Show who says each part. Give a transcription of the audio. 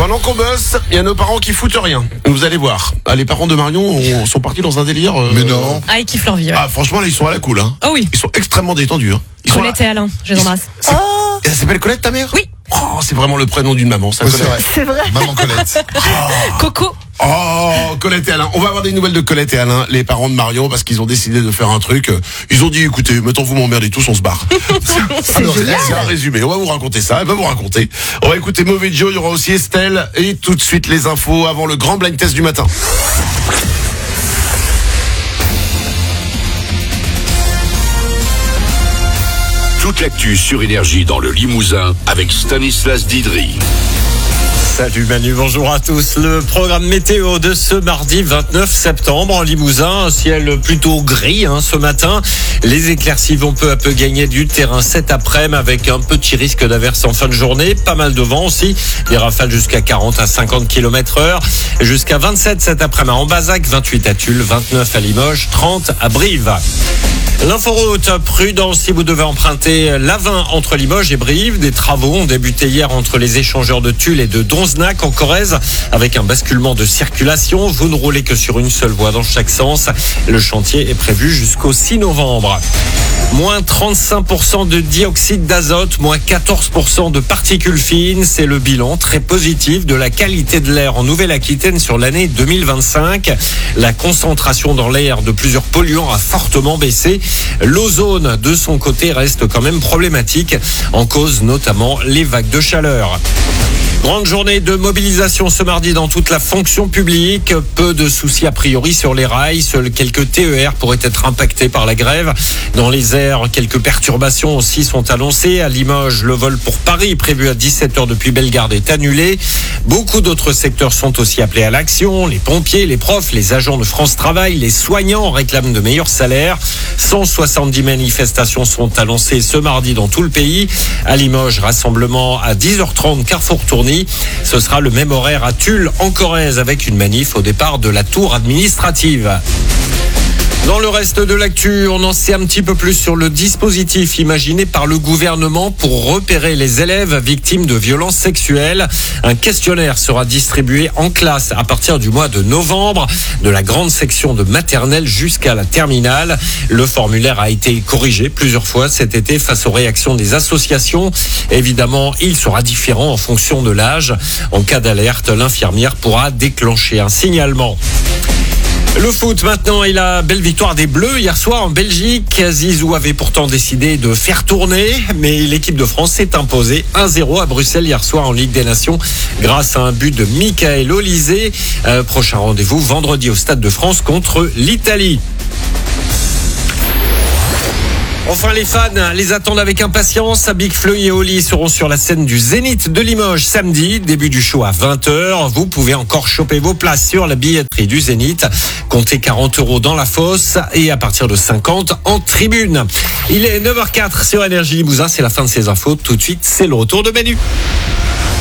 Speaker 1: Pendant qu'on bosse, il y a nos parents qui foutent rien. Vous allez voir. Les parents de Marion sont partis dans un délire.
Speaker 2: Mais non.
Speaker 3: Ah, ils kiffent leur vie. Ouais.
Speaker 1: Ah, franchement, là, ils sont à la cool. Hein.
Speaker 3: Oh oui.
Speaker 1: Ils sont extrêmement détendus. Hein. Ils sont
Speaker 3: Colette et Alain, je les embrasse.
Speaker 1: Elle s'appelle Colette, ta mère?
Speaker 3: Oui.
Speaker 1: Oh, c'est vraiment le prénom d'une maman, ça.
Speaker 2: Oui,
Speaker 1: Colette.
Speaker 2: c'est vrai. Maman Colette.
Speaker 3: Coco.
Speaker 1: Oh, Colette et Alain. On va avoir des nouvelles de Colette et Alain, les parents de Marion, parce qu'ils ont décidé de faire un truc. Ils ont dit, écoutez, mettons vous m'emmerdez tous, on se barre. C'est un résumé. On va vous raconter ça. Elle va vous raconter. On va écouter Mauvais Joe. Il y aura aussi Estelle. Et tout de suite, les infos avant le grand blind test du matin.
Speaker 4: Toute l'actu sur Énergie dans le Limousin avec Stanislas Didry.
Speaker 5: Salut Manu, bonjour à tous. Le programme météo de ce mardi 29 septembre en Limousin, un ciel plutôt gris ce matin. Les éclaircies vont peu à peu gagner du terrain cet après-midi avec un petit risque d'averse en fin de journée. Pas mal de vent aussi, des rafales jusqu'à 40 à 50 km/h. Jusqu'à 27 cet après-midi en Bazac, 28 à Tulle, 29 à Limoges, 30 à Brive. L'inforoute, prudence si vous devez emprunter l'A20 entre Limoges et Brive. Des travaux ont débuté hier entre les échangeurs de Tulle et de Donzenac en Corrèze avec un basculement de circulation. Vous ne roulez que sur une seule voie dans chaque sens. Le chantier est prévu jusqu'au 6 novembre. Moins 35% de dioxyde d'azote, moins 14% de particules fines. C'est le bilan très positif de la qualité de l'air en Nouvelle-Aquitaine sur l'année 2025. La concentration dans l'air de plusieurs polluants a fortement baissé. L'ozone, de son côté, reste quand même problématique, en cause notamment les vagues de chaleur. Grande journée de mobilisation ce mardi dans toute la fonction publique. Peu de soucis a priori sur les rails. Seuls quelques TER pourraient être impactés par la grève. Dans les airs, quelques perturbations aussi sont annoncées. À Limoges, le vol pour Paris prévu à 17h depuis Bellegarde est annulé. Beaucoup d'autres secteurs sont aussi appelés à l'action. Les pompiers, les profs, les agents de France Travail, les soignants réclament de meilleurs salaires. 170 manifestations sont annoncées ce mardi dans tout le pays. À Limoges, rassemblement à 10h30, Carrefour Tourny. Ce sera le même horaire à Tulle, en Corrèze, avec une manif au départ de la tour administrative. Dans le reste de l'actu, on en sait un petit peu plus sur le dispositif imaginé par le gouvernement pour repérer les élèves victimes de violences sexuelles. Un questionnaire sera distribué en classe à partir du mois de novembre, de la grande section de maternelle jusqu'à la terminale. Le formulaire a été corrigé plusieurs fois cet été face aux réactions des associations. Évidemment, il sera différent en fonction de l'âge. En cas d'alerte, l'infirmière pourra déclencher un signalement. Le foot maintenant et la belle victoire des Bleus hier soir en Belgique. Zizou avait pourtant décidé de faire tourner, mais l'équipe de France s'est imposée 1-0 à Bruxelles hier soir en Ligue des Nations grâce à un but de Michael Olysée. Prochain rendez-vous vendredi au Stade de France contre l'Italie. Enfin, les fans les attendent avec impatience. Big Flo et Oli seront sur la scène du Zénith de Limoges samedi. Début du show à 20h. Vous pouvez encore choper vos places sur la billetterie du Zénith. Comptez 40 € dans la fosse et à partir de 50 en tribune. Il est 9h04 sur Énergie Limousin. C'est la fin de ces infos. Tout de suite, c'est le retour de Manu.